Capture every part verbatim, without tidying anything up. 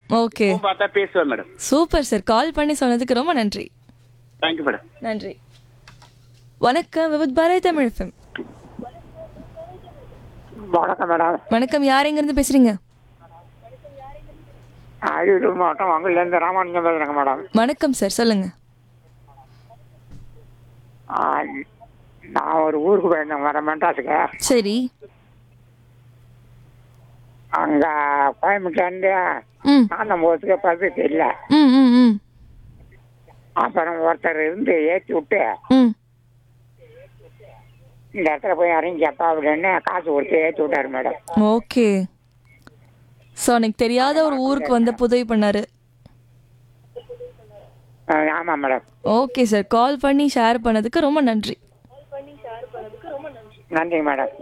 Okay. Phone பார்த்தா பேசுவேன் madam. Super sir. கால் பண்ணி சொன்னதுக்கு ரொம்ப நன்றி. Thank you madam. நன்றி. வணக்கம் விவித் பாரதி தமிழ் எஃப்எம். வணக்கம் மேடம். வணக்கம். யார் எங்கேருந்து பேசுறீங்க? அரியலூர் மாவட்டம் அங்குலேருந்து ராமானுஜம் பேசுகிறேங்க மேடம். வணக்கம் சார், சொல்லுங்க. ஆ, நான் ஒரு ஊருக்கு போயிருந்தேன் மேடம், மெட்ராஸுக்கு. சரி. அங்கே கோயம்புத்தூர்லேருந்து ம் சாந்தம் போகிறதுக்கு பஸ் தெரியல. ம் ம் ம் அப்புறம் ஒருத்தர் இருந்து ஏற்றி விட்டு ம் இந்த இடத்துல போய் இறங்கிக்கப்பா அப்படின்னு காசு கொடுத்து ஏற்றி விட்டாரு மேடம். ஓகே. ஸோ எனக்கு தெரியாத ஒரு ஊருக்கு வந்து உதவி பண்ணாரு. ஆ, ஆமாம் மேடம். Okay sir. கால் பண்ணி ஷேர் பண்ணதுக்கு ரொம்ப நன்றி. நன்றி மேடம்.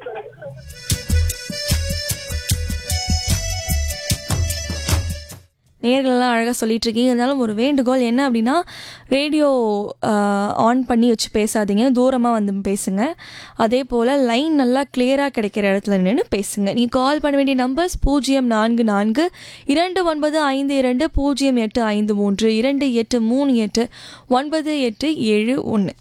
நேர்களெல்லாம் அழகாக சொல்லிட்டு இருக்கீங்க. இருந்தாலும் ஒரு வேண்டுகோள் என்ன அப்படின்னா, ரேடியோ ஆன் பண்ணி வச்சு பேசாதீங்க, தூரமாக வந்து பேசுங்க. அதே போல் லைன் நல்லா கிளியராக கிடைக்கிற இடத்துல நின்று பேசுங்க. நீங்கள் கால் பண்ண வேண்டிய நம்பர்ஸ் பூஜ்ஜியம் நான்கு நான்கு இரண்டு ஒன்பது ஐந்து இரண்டு பூஜ்ஜியம் எட்டு ஐந்து மூன்று இரண்டு எட்டு மூணு எட்டு ஒன்பது எட்டு ஏழு ஒன்று.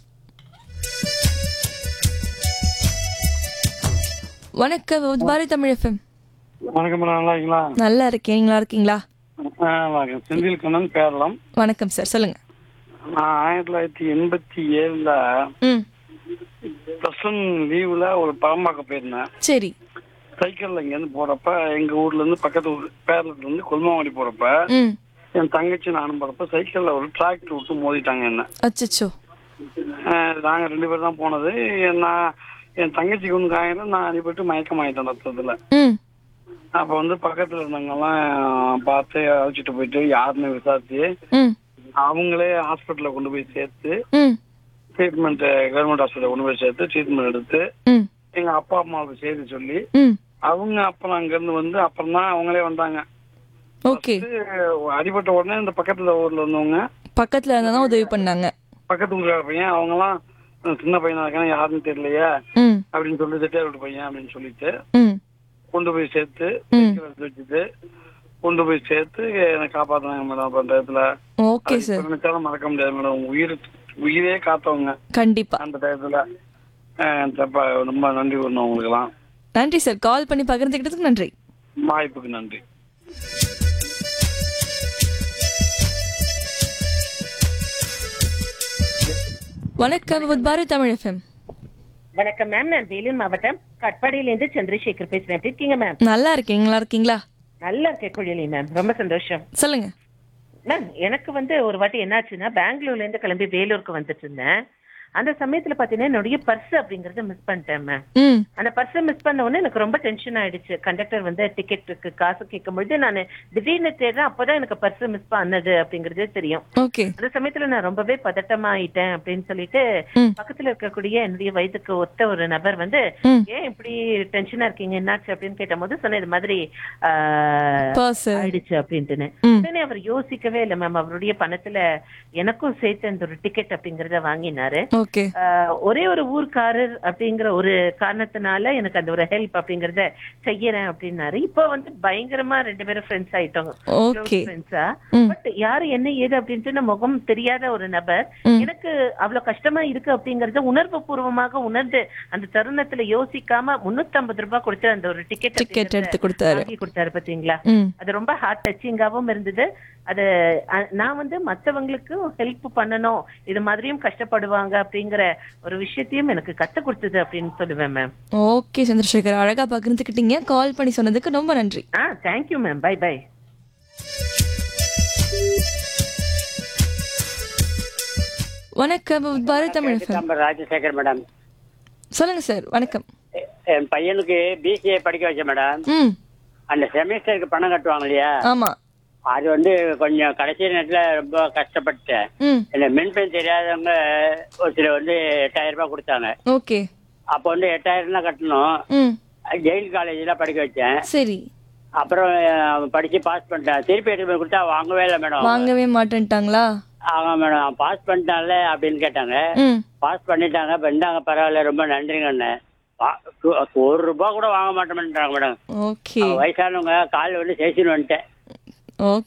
வணக்கம் பாரதி தமிழ் எஃப்எம். வணக்கம் மேடம், நல்லா இருக்கீங்களா? நல்லா இருக்கேன், நீங்களா இருக்கீங்களா? ஆ, நல்லா இருக்கேன். செந்தில் கண்ணன், கேரளம். வணக்கம் சார், சொல்லுங்க. நான் ஆயிரத்தி தொள்ளாயிரத்தி எண்பத்தி ஏழுல ம் பிளஸ் ஒன் லீவ்ல ஒரு படம் பார்க்க போயிருந்தேன். சரி. சைக்கிள்ல இங்கேருந்து போறப்ப எங்க ஊர்ல இருந்து பக்கத்து ஊர் பேரளத்துல இருந்து கொல்மாவாடி போறப்ப ம் என் தங்கச்சி நானும் போறப்ப சைக்கிள்ல ஒரு டிராக்டர் விட்டு மோதிட்டாங்க என்ன. அச்சச்சோ. நாங்க ரெண்டு பேரும் தான் போனது. நான் என் தங்கச்சிக்கு ஒன்று காயில நான் அடிபட்டு மயக்கம் ஆயிட்டேன் ரத்தத்துல. ம் அப்ப வந்து பக்கத்துல இருந்தவங்க எல்லாம் பார்த்து அழைச்சிட்டு போயிட்டு யாருன்னு விசாரிச்சு ம் அவங்களே ஹாஸ்பிட்டல்ல கொண்டு போய் சேர்த்து ம் ட்ரீட்மெண்ட் கவர்மெண்ட் ஹாஸ்பிட்டல் கொண்டு போய் சேர்த்து ட்ரீட்மெண்ட் எடுத்து ம் எங்க அப்பா அம்மாவுக்கு செய்தி சொல்லி ம் அவங்க அப்புறம் அங்க இருந்து வந்து அப்புறம் தான் அவங்களே வந்தாங்க. ஓகே. அடிபட்ட உடனே இந்த பக்கத்துல ஊர்ல இருந்தவங்க பக்கத்துல இருந்தா தான் உதவி பண்ணாங்க. பக்கத்து ஊர்ல பையன் அவங்க எல்லாம் சின்ன பையனா இருக்கான யாருன்னு தெரியலையே ம் அப்படின்னு சொல்லி திட்டே விட்டு பையன் அப்படின்னு சொல்லிட்டு ம் கொண்டு போய் சேர்த்து ம் எடுத்து வச்சுட்டு கொண்டு போய் சேர்த்து என்னை காப்பாத்தினாங்க மேடம். அப்ப அந்த இடத்துல ஓகே சார். நினைச்சாலும் மறக்க முடியாது மேடம். உயிர் உயிரே காத்தவங்க கண்டிப்பா. அந்த டயத்துல. தப்பா ரொம்ப நன்றி கூறணும் உங்களுக்கு எல்லாம். நன்றி சார். கால் பண்ணி பகிர்ந்துக்கிட்டதுக்கு நன்றி. வாய்ப்புக்கு நன்றி. வணக்கம் வித் பாரதி தமிழ் எஃப்எம். வணக்கம் மேம், நான் வேலூர் மாவட்டம் கட்பாடியிலேருந்து சந்திரசேகர் பேசுறேன். எப்படி இருக்கீங்க மேம்? நல்லா இருக்கேன், நல்லா இருக்கீங்களா? நல்லா இருக்கேன் குழலி மேம், ரொம்ப சந்தோஷம். சொல்லுங்க மேம், எனக்கு வந்து ஒரு வாட்டி என்னாச்சுன்னா, பெங்களூர்ல இருந்து கிளம்பி வேலூருக்கு வந்துட்டு இருந்தேன். அந்த சமயத்துல பாத்தீங்கன்னா என்னுடைய பர்ஸ் அப்படிங்கறத மிஸ் பண்ணிட்டேன் மேம். ம் அந்த பர்ஸை மிஸ் பண்ண உடனே எனக்கு ரொம்ப டென்ஷன் ஆயிடுச்சு. கண்டக்டர் வந்து டிக்கெட்டுக்கு காசு கேட்கும் பொழுது நான் திடீர்னு தேடுறேன், அப்பதான் எனக்கு பர்ஸ் மிஸ் பண்ணது அப்படிங்கறதே தெரியும். ஓகே. அந்த சமயத்துல நான் ரொம்பவே பதட்டமா ஆயிட்டேன் அப்படின்னு சொல்லிட்டு ம் பக்கத்துல இருக்கக்கூடிய என்னுடைய வயதுக்கு ஒத்த ஒரு நபர் வந்து, ம் ஏன் இப்படி டென்ஷனா இருக்கீங்க, என்னாச்சு அப்படின்னு கேட்ட போது சொன்ன இது மாதிரி பர்ஸ் ஆயிடுச்சு அப்படின்ட்டுன்னு. ம் உடனே அவர் யோசிக்கவே இல்லை மேம். அவருடைய பணத்துல எனக்கும் சேர்த்து அந்த ஒரு டிக்கெட் அப்படிங்கறத வாங்கினாரு. ஓகே. ஆஹ் ஒரே ஒரு ஊர்க்காரர் அப்படிங்கிற ஒரு காரணத்தினால எனக்கு அந்த ஒரு ஹெல்ப் அப்படிங்கறத செய்யறேன் அப்படின்னாரு. இப்ப வந்து பயங்கரமா ரெண்டு பேரும் ஃப்ரெண்ட்ஸ் ஆயிட்டோம். ஓகே. ஃப்ரெண்ட்ஸா. ம் பட் யாரு என்ன ஏது அப்படின்ட்டு முகம் தெரியாத ஒரு நபர் ம் எனக்கு அவ்வளவு கஷ்டமா இருக்கு அப்படிங்கறத உணர்வு பூர்வமாக உணர்ந்து அந்த தருணத்துல யோசிக்காம முன்னூத்தி ஐம்பது ரூபாய் கொடுத்து அந்த ஒரு டிக்கெட் டிக்கெட் எடுத்து கொடுத்தாரு. வாங்கி கொடுத்தாரு பாத்தீங்களா? ம் அது ரொம்ப ஹார்ட் டச்சிங்காவும் இருந்தது. அது அ- நான் வந்து மத்தவங்களுக்கும் ஹெல்ப் பண்ணணும், இது மாதிரியும் கஷ்டப்படுவாங்க அப்படிங்கிற ஒரு விஷயத்தையும் எனக்கு கத்து கொடுத்தது அப்படின்னு சொல்லுவேன் மேம். ஓகே சந்திரசேகர், அழகா பகிர்ந்துக்கிட்டீங்க. கால் பண்ணி சொன்னதுக்கு ரொம்ப நன்றி. ஆ, தேங்க்யூ மேம். By by. வணக்கம் with Bharathi Tamil FM. Number Rajasekar madam. சொல்லுங்க சார். வணக்கம். என் பையனுக்கு பிசிஏ படிக்க வச்சேன் மேடம். ம் அந்த செமிஸ்டருக்கு பணம் கட்டுவாங்க இல்லையா, ஆமா. அது வந்து கொஞ்சம் கடைசி நேரத்தில் ரொம்ப கஷ்டப்பட்டேன். ம் இந்த மின்பெண் தெரியாதவங்க ஒரு சிலர் வந்து எட்டாயிரம் ரூபாய் கொடுத்தாங்க. ஓகே. அப்போ வந்து எட்டாயிரம் தான் கட்டணும். ம் ஜெயில் காலேஜில் படிக்க வச்சேன். சரி. அப்புறம் அஹ், படிச்சு பாஸ் பண்ணிட்டேன். திருப்பி எடுத்து போய் கொடுத்தா வாங்கவே இல்லை மேடம். வாங்கவே மாட்டேன்ட்டாங்களா? ஆமா மேடம், பாஸ் பண்ணிட்டான்ல அப்படின்னு கேட்டாங்க. ம் பாஸ் பண்ணிட்டாங்க, பண்ணாங்க, பரவாயில்ல, ரொம்ப நன்றிங்க அண்ணன். பா- ஒரு ரூபா கூட வாங்க மாட்டேன்றாங்க மேடம். ஓகே. வயசானவங்க கால் வந்து சேசின்னு வந்துட்டேன். ஓகே.